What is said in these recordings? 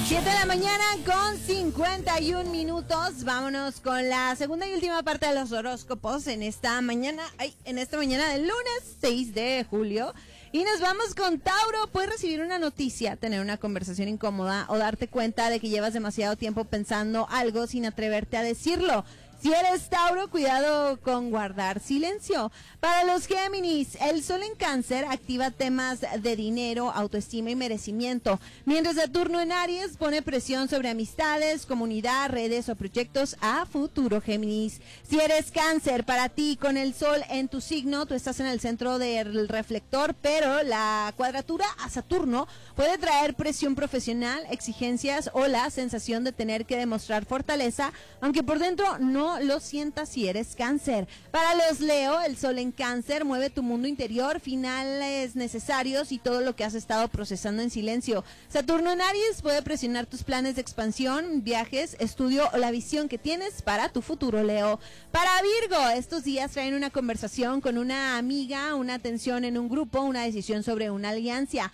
7 de la mañana con 51 minutos. Vámonos con la segunda y última parte de los horóscopos en esta mañana del lunes 6 de julio. Y nos vamos con Tauro. Puedes recibir una noticia, tener una conversación incómoda o darte cuenta de que llevas demasiado tiempo pensando algo sin atreverte a decirlo. Si eres Tauro, cuidado con guardar silencio. Para los Géminis, el Sol en Cáncer activa temas de dinero, autoestima y merecimiento, mientras Saturno en Aries pone presión sobre amistades, comunidad, redes o proyectos a futuro, Géminis. Si eres Cáncer, para ti, con el Sol en tu signo, tú estás en el centro del reflector, pero la cuadratura a Saturno puede traer presión profesional, exigencias o la sensación de tener que demostrar fortaleza, aunque por dentro no lo sientas si eres Cáncer. Para los Leo, el Sol en Cáncer mueve tu mundo interior, finales necesarios y todo lo que has estado procesando en silencio. Saturno en Aries puede presionar tus planes de expansión, viajes, estudio o la visión que tienes para tu futuro, Leo. Para Virgo, estos días traen una conversación con una amiga, una atención en un grupo, una decisión sobre una alianza.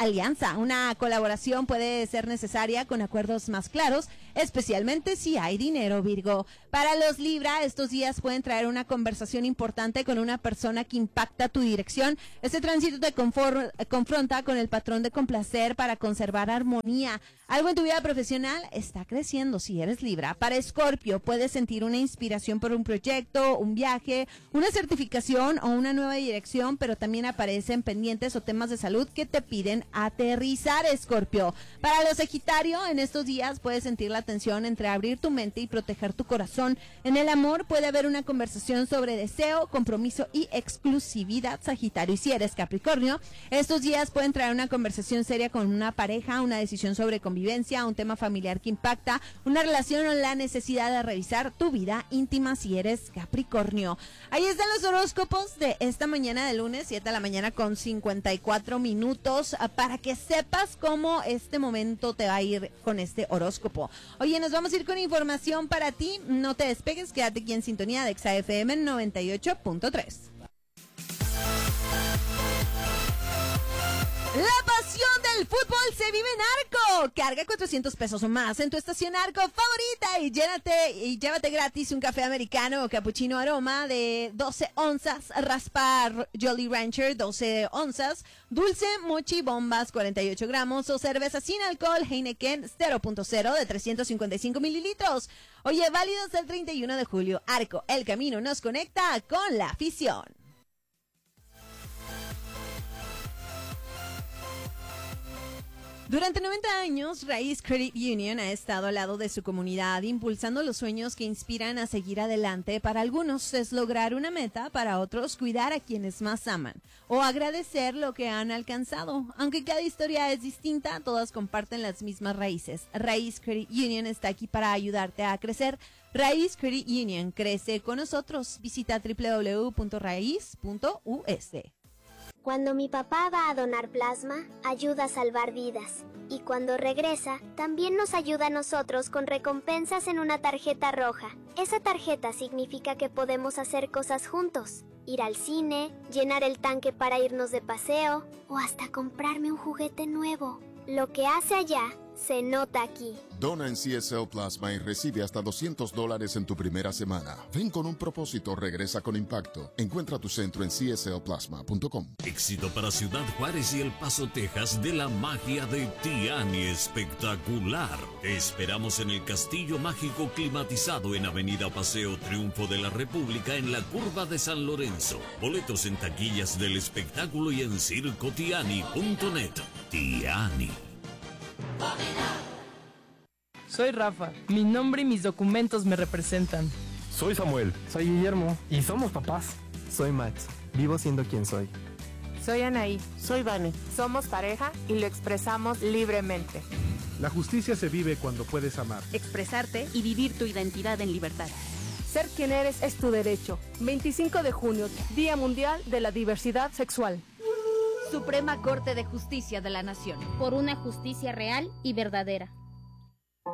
Una colaboración puede ser necesaria con acuerdos más claros, especialmente si hay dinero, Virgo. Para los Libra, estos días pueden traer una conversación importante con una persona que impacta tu dirección. Este tránsito te confronta con el patrón de complacer para conservar armonía. Algo en tu vida profesional está creciendo si eres Libra. Para Escorpio, puedes sentir una inspiración por un proyecto, un viaje, una certificación o una nueva dirección, pero también aparecen pendientes o temas de salud que te piden aterrizar, Escorpio. Para los Sagitario, en estos días puedes sentir la tensión entre abrir tu mente y proteger tu corazón. En el amor puede haber una conversación sobre deseo, compromiso y exclusividad, Sagitario. Y si eres Capricornio, estos días pueden traer una conversación seria con una pareja, una decisión sobre convivencia, un tema familiar que impacta, una relación o la necesidad de revisar tu vida íntima si eres Capricornio. Ahí están los horóscopos de esta mañana de lunes, 7 de la mañana con 54 minutos, para que sepas cómo este momento te va a ir con este horóscopo. Oye, nos vamos a ir con información para ti. No te despegues, quédate aquí en sintonía de Exa FM 98.3. La pasión del fútbol se vive en Arco. Carga 400 pesos o más en tu estación Arco favorita y llévate gratis un café americano o cappuccino aroma de 12 onzas, raspar Jolly Rancher 12 onzas, dulce mochi bombas 48 gramos o cerveza sin alcohol Heineken 0.0 de 355 mililitros. Oye, válidos el 31 de julio. Arco, el camino nos conecta con la afición. Durante 90 años, Raíz Credit Union ha estado al lado de su comunidad, impulsando los sueños que inspiran a seguir adelante. Para algunos es lograr una meta, para otros cuidar a quienes más aman o agradecer lo que han alcanzado. Aunque cada historia es distinta, todas comparten las mismas raíces. Raíz Credit Union está aquí para ayudarte a crecer. Raíz Credit Union, crece con nosotros. Visita www.raiz.us. Cuando mi papá va a donar plasma, ayuda a salvar vidas. Y cuando regresa, también nos ayuda a nosotros con recompensas en una tarjeta roja. Esa tarjeta significa que podemos hacer cosas juntos. Ir al cine, llenar el tanque para irnos de paseo, o hasta comprarme un juguete nuevo. Lo que hace allá, se nota aquí. Dona en CSL Plasma y recibe hasta $200 en tu primera semana. Ven con un propósito, regresa con impacto. Encuentra tu centro en cslplasma.com. Éxito para Ciudad Juárez y El Paso, Texas, de la magia de Tiani espectacular. Te esperamos en el Castillo Mágico climatizado en Avenida Paseo Triunfo de la República en la curva de San Lorenzo. Boletos en taquillas del espectáculo y en circotiani.net. Tiani. Soy Rafa, mi nombre y mis documentos me representan. Soy Samuel. Soy Guillermo. Y somos papás. Soy Max. Vivo siendo quien soy. Soy Anaí. Soy Vane. Somos pareja y lo expresamos libremente. La justicia se vive cuando puedes amar, expresarte y vivir tu identidad en libertad. Ser quien eres es tu derecho. 25 de junio, Día Mundial de la Diversidad Sexual. Suprema Corte de Justicia de la Nación. Por una justicia real y verdadera.